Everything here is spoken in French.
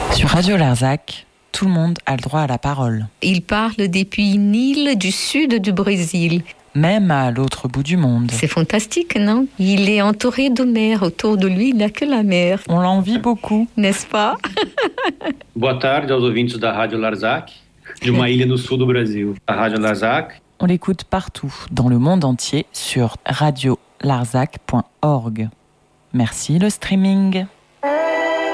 Sur Radio Larzac, tout le monde a le droit à la parole. Il parle depuis une île du sud du Brésil. Même à l'autre bout du monde. C'est fantastique, non? Il est entouré de mer. Autour de lui, il n'a que la mer. On l'envie beaucoup. N'est-ce pas? Boa tarde aos ouvintes da Rádio Larzac, de uma ilha no sul do Brasil. A Rádio Larzac. On l'écoute partout, dans le monde entier, sur radiolarzac.org. Merci le streaming.